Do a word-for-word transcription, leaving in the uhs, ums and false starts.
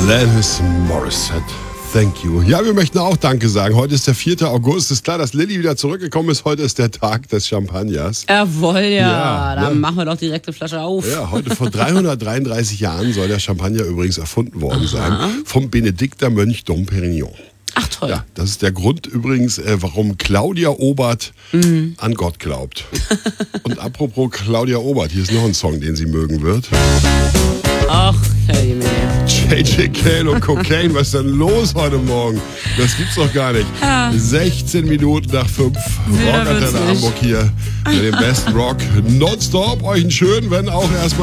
Alanis Morissette. Thank you. Ja, wir möchten auch Danke sagen. Heute ist der vierte August. Ist klar, dass Lilly wieder zurückgekommen ist. Heute ist der Tag des Champagners. Jawohl, ja. Ja, Dann ne? machen wir doch direkt eine Flasche auf. Ja, heute vor dreihundertdreiunddreißig Jahren soll der Champagner übrigens erfunden worden sein. Vom Benediktermönch Dom Pérignon. Ach toll. Ja, das ist der Grund übrigens, äh, warum Claudia Obert mhm. an Gott glaubt. Und apropos Claudia Obert, hier ist noch ein Song, den sie mögen wird. Ach, hey, mir. J J Cale und Cocaine, was ist denn los heute Morgen? Das gibt's doch gar nicht. Ja. sechzehn Minuten nach fünf. Ja, Rockantenne witzig. Hamburg hier mit dem besten Rock nonstop. Euch einen schönen, wenn auch erstmal